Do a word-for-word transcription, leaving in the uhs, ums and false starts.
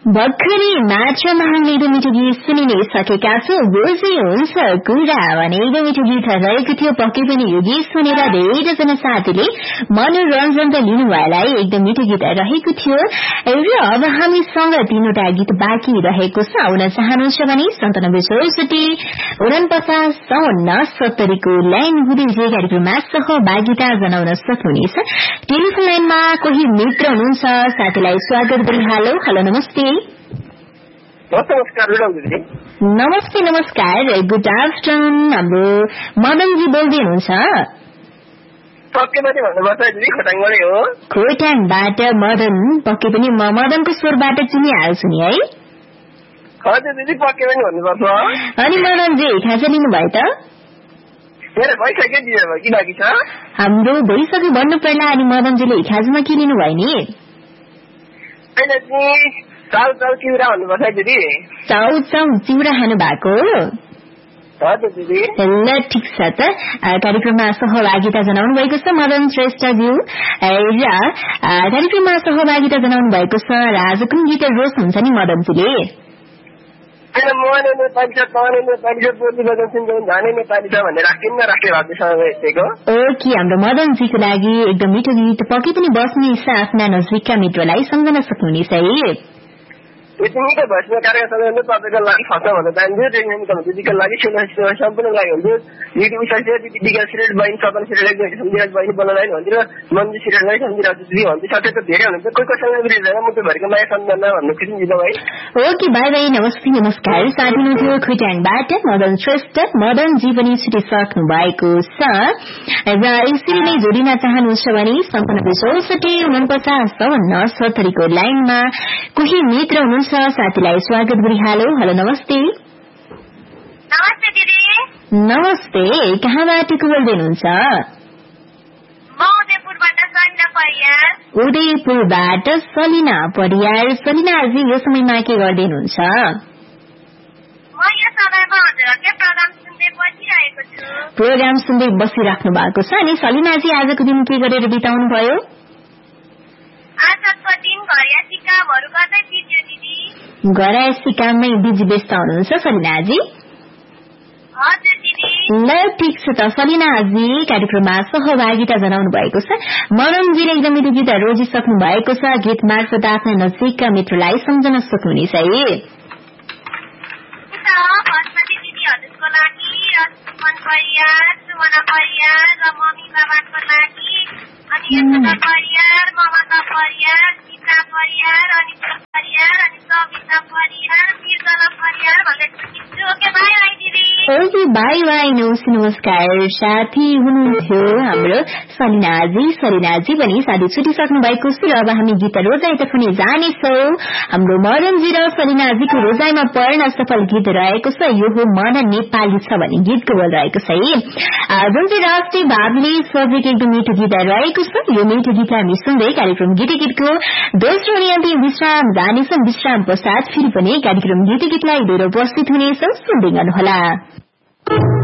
भर्खरै मात्र महाङ्गो मिठो गीत सुनिने सकेका छौं। बोझै हुन्छ कुरा भने एकदम मिठो गीत रहेको थियो। पक्कै पनि यो गीत सुनेर धेरैजना साथीले मनोरञ्जन त लिनुभएलाई एकदम मिठो गीत रहेको थियो। र अब हामीसँग तीनवटा गीत बाँकी रहेको छ। आउन चाहनुहुन्छ भने सन्तानब्बे चौसठी उनपचास चौन्न सत्तरीको लाइन हुँदै जे कार्यक्रममा सहभागिता जनाउन सक्नुहुनेछ। टेलिफोन लाइनमा कोही मित्र हुनुहुन्छ, साथीलाई स्वागत गरी हालो। हेलो, नमस्ते। नमस्कार। नमस्ते नमस्कार, गुड आफ्टरनुन। हाम्रो मदनजी बोल्दै हुनुहुन्छ? खोटाङबाट मदन। पक्कै पनि म मदनको स्वरबाट चिनिहाल्छु नि है। अनि मदनजी खाजा लिनुभयो त? हाम्रो भइसक्यो भन्नु पर्ला। अनि मदनजीले खाजामा के लिनुभयो नि? चाउ चाउ चिउरा भन्नुपर्छ दिदी। चाउ चाउ चिउरा खानु भएको? ल ठिक छ त। कार्यक्रममा सहभागिता जनाउनु भएको छ मदन श्रेष्ठज्यू। र कार्यक्रममा सहभागिता जनाउनु भएको छ। र आज कुन गीत रोज हुन्छ नि मदनजीले? ओके, हाम्रो मदनजीको लागि एकदम मिठो गीत। पक्कै पनि बस्ने आफ्ना नजिकका मित्रलाई सम्झन सक्नुहुनेछ है। यति मिठो भएपछि कार्यक्रम तपाईँको लागि खर्च भन्न चाहन्छु। टेक्निकल दिदीको लागि सम्पूर्ण लागि हुन्छु। युट्युब साथी दिदी दिदी सिरियल बहिनी सपन सिरियल एकदम सम्झिरहेको बहिनी बोल्नलाई भन्छु। मन्जु सिरियललाई सम्झिरहेको दिदी भन्छु। साथै त धेरै हुनुहुन्छ, कोही कोहीसँग बिर्दैन मुटु भरिको माया सम्झना भन्नु खुसी दिदी भाइ। ओके, बाई बाई, नमस्ते नमस्कार। साथ दिनुहुन्थ्यो खोटाङबाट मदन श्रेष्ठ। मदनजी पनि छुटिसक्नु भएको छ। र यसरी नै जोडिन चाहनुहुन्छ भने सन्तानब्बे चौसठी उनपचास चौन्न सत्तरीको लाइनमा कोही मित्र हुनुहुन्छ, साथीलाई स्वागत गरी हालो। हेलो, नमस्ते। नमस्ते दिदी। नमस्ते, कहाँबाट को बोल्दै हुनुहुन्छ? उदयपुरबाट सलिना परियार। उदयपुरबाट सलिना परियार। सलिनाजी यो समयमा के गर्दै हुनुहुन्छ? म यो समयमा हजुरहरुको प्रोग्राम सुन्दै बसिरहेको छु। प्रोग्राम सुन्दै बसिराख्नु भएको छ। अनि सलिनाजी आजको दिन के गरेर बिताउनु भयो? आजको दिन घरयासी कामहरू गर्दै बित्यो दिदी। घरयासी काममै बिजी व्यस्त हुनुहुन्छ सलिनाजी? हजुर दिदी। ल ठिक छ त सलिनाजी, कार्यक्रममा सहभागिता जनाउनु भएको छ। मदनजीले एकदम मिठो गीत रोजिसक्नु भएको छ। गीत मार्फत आफ्ना नजिकका मित्रलाई सम्झन सक्नुहुनेछ है। हजुरको लागि रसमन परियार, सुमना परियार र मम्मी बाबाको लागि, अनि यशोदा परियार, ममता परियार, सीता परियार, अनिता परियार, अनि सविता परियार, बिरजना परियार भन्दै छु। ओके, बाई बाई दिदी। ओके, बाई बाई, नमस्ते नमस्कार। साथी हुनुहुन्थ्यो हाम्रो सलिनाजी। सलिनाजी पनि साथी छुटिसक्नु भएको छ। र अब हामी गीत रोजाइतर्फ नै जानेछौँ। हाम्रो मदनजी र सलिनाजीको रोजाइमा पढ्न सफल गीत रहेको छ। यो हो मन नेपाली छ भन्ने गीतको बोल रहेको छ है, जुन चाहिँ राष्ट्रिय भावले स्वरको एकदम मिठो गीत रहेको छ। यो मिठो गीत हामी सुन्दै कार्यक्रम गीत गीतको दोस्रो अनि अन्तिम विश्राम जानेछौँ। विश्राम पश्चात फेरि पनि कार्यक्रम गीत गीतलाई लिएर उपस्थित हुनेछौँ। सुन्दै गर्नुहोला।